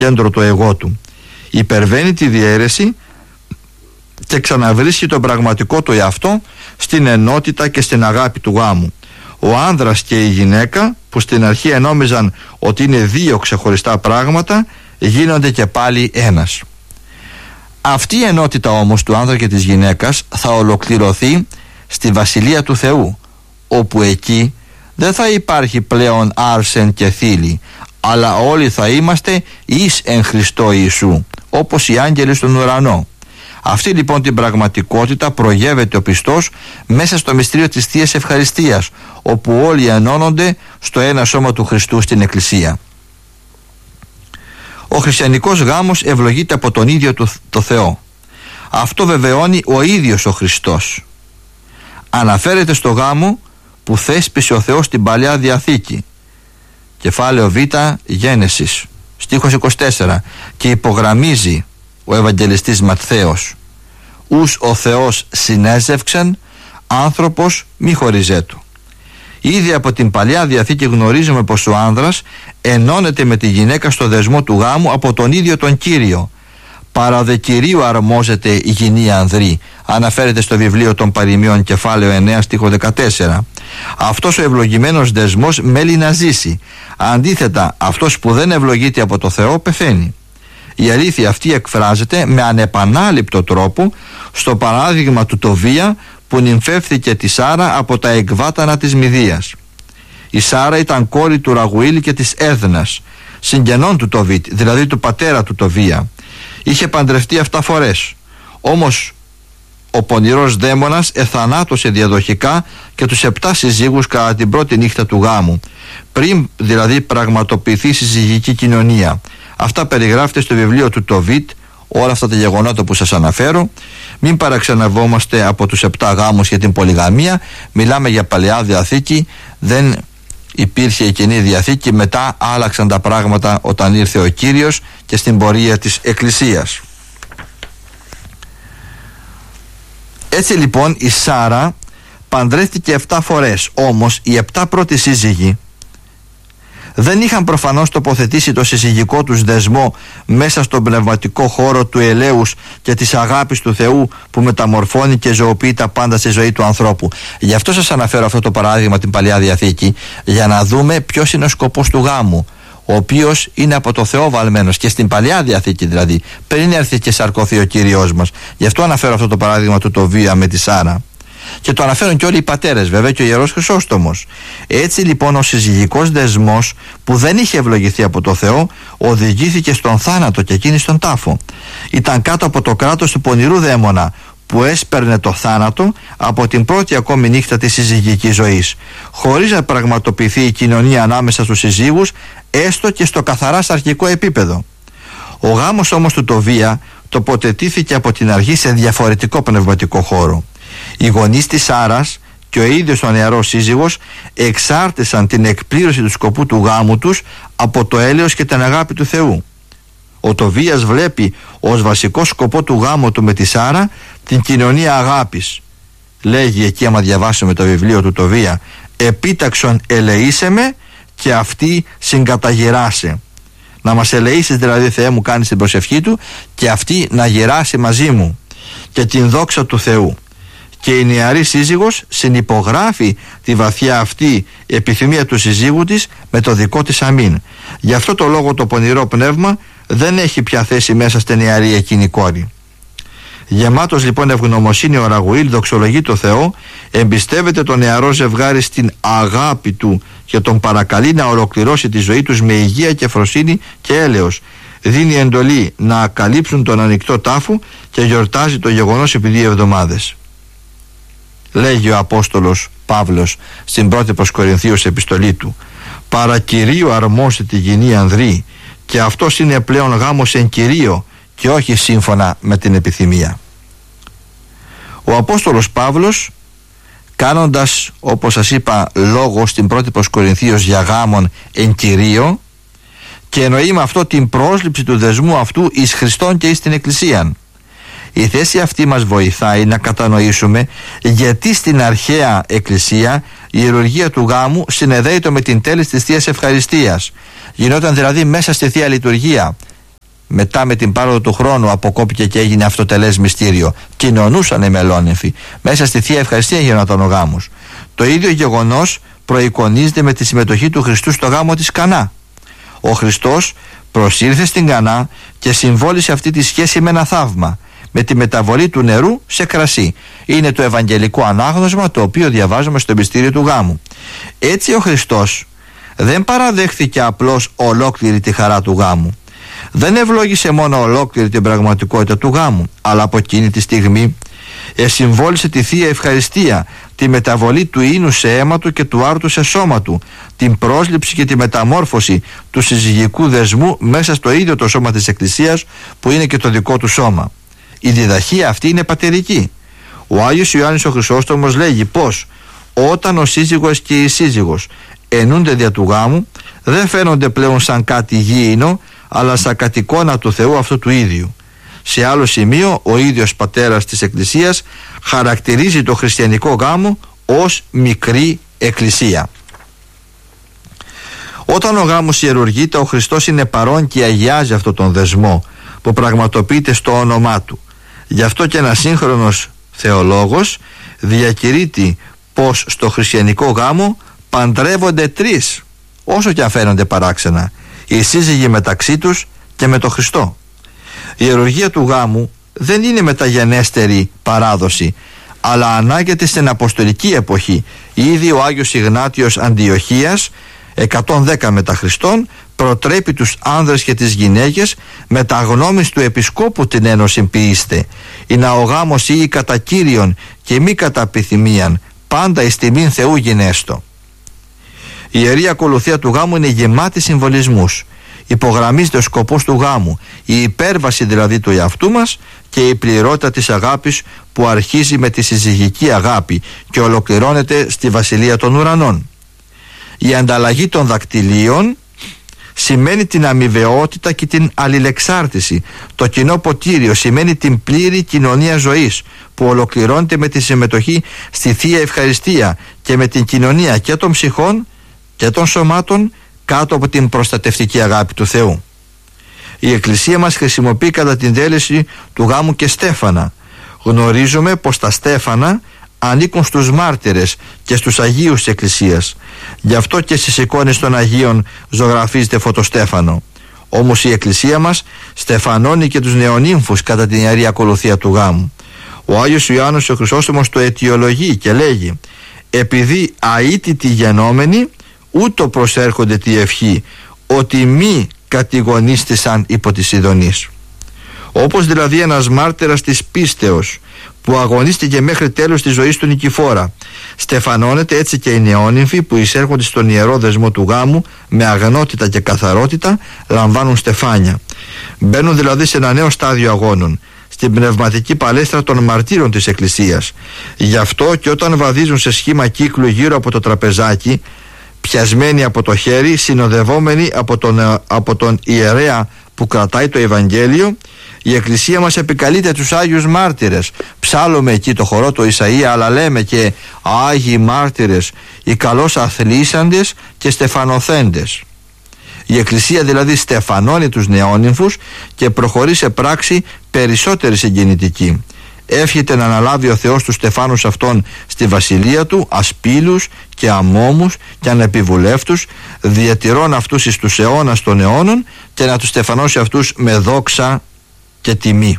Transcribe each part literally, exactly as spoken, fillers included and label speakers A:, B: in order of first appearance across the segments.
A: κέντρο το εγώ του. Υπερβαίνει τη διαίρεση και ξαναβρίσκει τον πραγματικό του εαυτό στην ενότητα και στην αγάπη του γάμου. Ο άνδρας και η γυναίκα, που στην αρχή ενόμιζαν ότι είναι δύο ξεχωριστά πράγματα, γίνονται και πάλι ένας. Αυτή η ενότητα όμως του άνδρα και της γυναίκας θα ολοκληρωθεί στη Βασιλεία του Θεού, όπου εκεί δεν θα υπάρχει πλέον άρσεν και θήλη, αλλά όλοι θα είμαστε εις εν Χριστώ Ιησού, όπως οι άγγελοι στον ουρανό. Αυτή λοιπόν την πραγματικότητα προγεύεται ο πιστός μέσα στο μυστήριο της Θείας Ευχαριστίας, όπου όλοι ενώνονται στο ένα σώμα του Χριστού στην Εκκλησία. Ο χριστιανικός γάμος ευλογείται από τον ίδιο του, το Θεό. Αυτό βεβαιώνει ο ίδιος ο Χριστός. Αναφέρεται στο γάμο που θέσπισε ο Θεός στην Παλαιά Διαθήκη, κεφάλαιο Β, Γένεσης, στίχος είκοσι τέσσερα, και υπογραμμίζει ο Ευαγγελιστής Ματθαίος: «Ους ο Θεός συνέζευξεν, άνθρωπος μη χωριζέτου». Ήδη από την Παλαιά Διαθήκη γνωρίζουμε πως ο άνδρας ενώνεται με τη γυναίκα στο δεσμό του γάμου από τον ίδιο τον Κύριο. «Παρά δε Κυρίου αρμόζεται η γυνή ανδρή», αναφέρεται στο βιβλίο των Παροιμίων, κεφάλαιο εννέα, στίχο δεκατέσσερα. Αυτός ο ευλογημένος δεσμός μέλει να ζήσει. Αντίθετα, αυτός που δεν ευλογείται από το Θεό πεθαίνει. Η αλήθεια αυτή εκφράζεται με ανεπανάληπτο τρόπο στο παράδειγμα του Τοβία, που νυμφεύθηκε τη Σάρα από τα εκβάτανα της Μηδίας. Η Σάρα ήταν κόρη του Ραγουήλ και της Έδνας, συγγενών του Τοβίτ, δηλαδή του πατέρα του Τοβία. Είχε παντρευτεί εφτά φορές. Όμως ο πονηρός δαίμονας εθανάτωσε διαδοχικά και τους επτά συζύγους κατά την πρώτη νύχτα του γάμου, πριν δηλαδή πραγματοποιηθεί η συζυγική κοινωνία. Αυτά περιγράφεται στο βιβλίο του Τοβίτ, όλα αυτά τα γεγονότα που σας αναφέρω. Μην παραξενευόμαστε από τους επτά γάμους για την πολυγαμία. Μιλάμε για Παλαιά Διαθήκη, δεν υπήρχε η Καινή Διαθήκη. Μετά άλλαξαν τα πράγματα όταν ήρθε ο Κύριος και στην πορεία της Εκκλησίας. Έτσι λοιπόν η Σάρα παντρεύτηκε επτά φορές. Όμως οι επτά πρώτοι σύζυγοι δεν είχαν προφανώς τοποθετήσει το συζυγικό τους δεσμό μέσα στον πνευματικό χώρο του ελέους και της αγάπης του Θεού, που μεταμορφώνει και ζωοποιεί τα πάντα στη ζωή του ανθρώπου. Γι' αυτό σας αναφέρω αυτό το παράδειγμα, την Παλαιά Διαθήκη, για να δούμε ποιος είναι ο σκοπός του γάμου, ο οποίος είναι από το Θεό βαλμένος, και στην Παλαιά Διαθήκη δηλαδή, πριν έρθει και σαρκωθεί ο Κύριος μας. Γι' αυτό αναφέρω αυτό το παράδειγμα του Τοβία με τη Σάρα. Και το αναφέρουν και όλοι οι πατέρες, βέβαια, και ο Ιερός Χρυσόστομος. Έτσι λοιπόν ο συζυγικός δεσμός, που δεν είχε ευλογηθεί από το Θεό, οδηγήθηκε στον θάνατο και εκείνη στον τάφο. Ήταν κάτω από το κράτος του πονηρού δαίμονα, που έσπερνε το θάνατο από την πρώτη ακόμη νύχτα της συζυγικής ζωής, χωρίς να πραγματοποιηθεί η κοινωνία ανάμεσα στους συζύγους, έστω και στο καθαρά σαρκικό επίπεδο. Ο γάμος όμως του Τοβία τοποθετήθηκε από την αρχή σε διαφορετικό πνευματικό χώρο. Οι γονείς της Σάρας και ο ίδιος ο νεαρός σύζυγος εξάρτησαν την εκπλήρωση του σκοπού του γάμου τους από το έλεος και την αγάπη του Θεού. Ο Τοβίας βλέπει ως βασικό σκοπό του γάμου του με τη Σάρα την κοινωνία αγάπης. Λέγει εκεί, άμα διαβάσουμε το βιβλίο του Τοβία, «Επίταξον ελεήσε με και αυτή συγκαταγεράσε». Να μας ελεήσεις δηλαδή, Θεέ μου, κάνεις την προσευχή του, και αυτή να γεράσει μαζί μου, και την δόξα του Θεού. Και η νεαρή σύζυγος συνυπογράφει τη βαθιά αυτή επιθυμία του συζύγου της με το δικό της αμήν. Γι' αυτό το λόγο το πονηρό πνεύμα δεν έχει πια θέση μέσα στη νεαρή εκείνη κόρη. Γεμάτος λοιπόν ευγνωμοσύνη, ο Ραγουήλ δοξολογεί το Θεό, εμπιστεύεται το νεαρό ζευγάρι στην αγάπη του και τον παρακαλεί να ολοκληρώσει τη ζωή τους με υγεία και φροσύνη και έλεος. Δίνει εντολή να καλύψουν τον ανοιχτό τάφο και γιορτάζει το γεγονός επί δύο εβδομάδες. Λέγει ο Απόστολος Παύλος στην πρώτη προς Κορινθίους επιστολή του, «Παρά Κυρίου αρμόζει τη γυνή ανδρή, και αυτός είναι πλέον γάμος εν Κυρίω και όχι σύμφωνα με την επιθυμία». Ο Απόστολος Παύλος, κάνοντας, όπως σας είπα, λόγο στην πρώτη προς Κορινθίους για γάμον εν Κυρίω, και εννοεί με αυτό την πρόσληψη του δεσμού αυτού εις Χριστόν και εις την Εκκλησίαν. Η θέση αυτή μας βοηθάει να κατανοήσουμε γιατί στην αρχαία Εκκλησία η ιερουργία του γάμου συνεδέεται με την τέλεση της Θείας Ευχαριστίας. Γινόταν δηλαδή μέσα στη Θεία Λειτουργία. μετά με την πάροδο του χρόνου αποκόπηκε και έγινε αυτοτελές μυστήριο. Κοινωνούσαν οι μελώνυμφοι. Μέσα στη Θεία Ευχαριστία γινόταν ο γάμος. Το ίδιο γεγονός προεικονίζεται με τη συμμετοχή του Χριστού στο γάμο της Κανά. Ο Χριστός προσήλθε στην Κανά και συμβόλισε αυτή τη σχέση με ένα θαύμα, με τη μεταβολή του νερού σε κρασί. Είναι το ευαγγελικό ανάγνωσμα το οποίο διαβάζουμε στο μυστήριο του γάμου. Έτσι ο Χριστός δεν παραδέχθηκε απλώς ολόκληρη τη χαρά του γάμου. Δεν ευλόγησε μόνο ολόκληρη την πραγματικότητα του γάμου, αλλά από εκείνη τη στιγμή εσυμβόλισε τη Θεία Ευχαριστία, τη μεταβολή του ίνου σε αίμα του και του άρτου σε σώμα του, την πρόσληψη και τη μεταμόρφωση του συζυγικού δεσμού μέσα στο ίδιο το σώμα της Εκκλησίας που είναι και το δικό του σώμα. Η διδαχία αυτή είναι πατερική. Ο Άγιος Ιωάννης ο Χρυσόστομος λέγει πως όταν ο σύζυγος και η σύζυγος ενούνται δια του γάμου, δεν φαίνονται πλέον σαν κάτι γήινο, αλλά σαν κατ' εικόνα του Θεού αυτού του ίδιου. Σε άλλο σημείο ο ίδιος πατέρας της Εκκλησίας χαρακτηρίζει το χριστιανικό γάμο ως μικρή εκκλησία. Όταν ο γάμος ιερουργείται, ο Χριστός είναι παρόν και αγιάζει αυτόν τον δεσμό που πραγματοποιείται στο όνομά του. Γι' αυτό και ένας σύγχρονος θεολόγος διακηρύττει πως στο χριστιανικό γάμο παντρεύονται τρεις, όσο και αν φαίνονται παράξενα, οι σύζυγοι μεταξύ τους και με τον Χριστό. Η ιερουργία του γάμου δεν είναι μεταγενέστερη παράδοση, αλλά ανάγεται στην αποστολική εποχή. Ήδη ο Άγιος Ιγνάτιος Αντιοχίας εκατόν δέκα μετά Χριστόν προτρέπει τους άνδρες και τις γυναίκες με τα γνώμης του επισκόπου την ένωση ποιήστε. Είναι ο γάμος ή κατά Κύριον και μη κατά επιθυμίαν, πάντα εις τιμήν Θεού γινέστο. Η Ιερή Ακολουθία του γάμου είναι γεμάτη συμβολισμούς. Υπογραμμίζεται ο σκοπός του γάμου, η υπέρβαση δηλαδή του εαυτού μας και η πληρότητα της αγάπης που αρχίζει με τη συζυγική αγάπη και ολοκληρώνεται στη Βασιλεία των Ουρανών. Η ανταλλαγή των δακτυλίων σημαίνει την αμοιβαιότητα και την αλληλεξάρτηση. Το κοινό ποτήριο σημαίνει την πλήρη κοινωνία ζωής που ολοκληρώνεται με τη συμμετοχή στη Θεία Ευχαριστία και με την κοινωνία και των ψυχών και των σωμάτων κάτω από την προστατευτική αγάπη του Θεού. Η Εκκλησία μας χρησιμοποιεί κατά την τέλεση του γάμου και στέφανα. Γνωρίζουμε πως τα στέφανα ανήκουν στους μάρτυρες και στους Αγίους της Εκκλησίας. Γι' αυτό και στις εικόνες των Αγίων ζωγραφίζεται φωτοστέφανο. Όμως η Εκκλησία μας στεφανώνει και τους νεονύμφους κατά την Ιερή Ακολουθία του γάμου. Ο Άγιος Ιωάννης ο Χρυσόστομος το αιτιολογεί και λέγει: επειδή αίτητοι γενόμενοι ούτω προσέρχονται τη ευχή ότι μη κατηγονίστησαν υπό της ειδονής. Όπως δηλαδή ένας μάρτυρας της πίστεως που αγωνίστηκε μέχρι τέλος της ζωής του Νικηφόρα, στεφανώνεται έτσι και οι νεόνυμφοι που εισέρχονται στον ιερό δεσμό του γάμου με αγνότητα και καθαρότητα λαμβάνουν στεφάνια. Μπαίνουν δηλαδή σε ένα νέο στάδιο αγώνων, στην πνευματική παλέστρα των μαρτύρων της Εκκλησίας. Γι' αυτό και όταν βαδίζουν σε σχήμα κύκλου γύρω από το τραπεζάκι, πιασμένοι από το χέρι, συνοδευόμενοι από τον, από τον ιερέα που κρατάει το Ευαγγέλιο, η Εκκλησία μας επικαλείται τους Άγιους Μάρτυρες. Ψάλλουμε εκεί το χορό του Ισαΐα, αλλά λέμε και Άγιοι Μάρτυρες, οι καλώς αθλήσαντες και στεφανοθέντες. Η Εκκλησία δηλαδή στεφανώνει τους νεόνυμφους και προχωρεί σε πράξη περισσότερη συγκινητική. Εύχεται να αναλάβει ο Θεός τους στεφάνους αυτών στη βασιλεία του, ασπίλους και αμόμους και ανεπιβουλεύτους, διατηρών αυτούς εις τους αιώνας των αιώνων και να τους στεφανώσει αυτούς με δόξα και τιμή.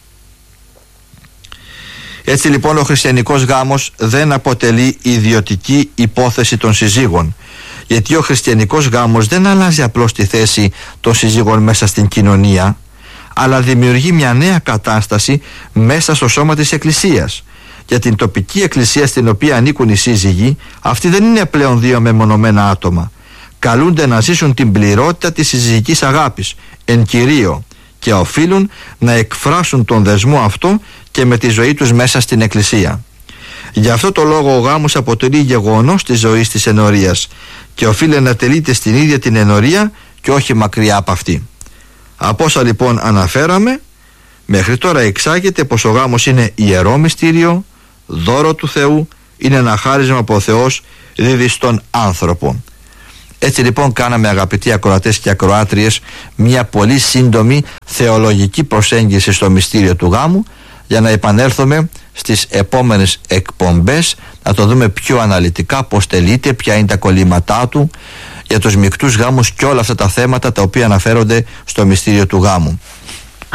A: Έτσι λοιπόν ο χριστιανικός γάμος δεν αποτελεί ιδιωτική υπόθεση των συζύγων, γιατί ο χριστιανικός γάμος δεν αλλάζει απλώς τη θέση των συζύγων μέσα στην κοινωνία, αλλά δημιουργεί μια νέα κατάσταση μέσα στο σώμα της Εκκλησίας. Για την τοπική εκκλησία στην οποία ανήκουν οι σύζυγοι, αυτοί δεν είναι πλέον δύο μεμονωμένα άτομα. Καλούνται να ζήσουν την πληρότητα της συζυγικής αγάπης εν κυρίω και οφείλουν να εκφράσουν τον δεσμό αυτό και με τη ζωή τους μέσα στην εκκλησία. Γι' αυτό το λόγο ο γάμος αποτελεί γεγονός της ζωής της ενορίας και οφείλει να τελείται στην ίδια την ενορία και όχι μακριά από αυτή. Από όσα λοιπόν αναφέραμε, μέχρι τώρα εξάγεται πως ο γάμος είναι ιερό μυστήριο, δώρο του Θεού, είναι ένα χάρισμα που ο Θεός δίδει στον άνθρωπο. Έτσι λοιπόν κάναμε, αγαπητοί ακροατές και ακροάτριες, μια πολύ σύντομη θεολογική προσέγγιση στο μυστήριο του γάμου, για να επανέλθουμε στις επόμενες εκπομπές να το δούμε πιο αναλυτικά, πώς τελείται, ποια είναι τα κολλήματά του για τους μεικτούς γάμους και όλα αυτά τα θέματα τα οποία αναφέρονται στο μυστήριο του γάμου.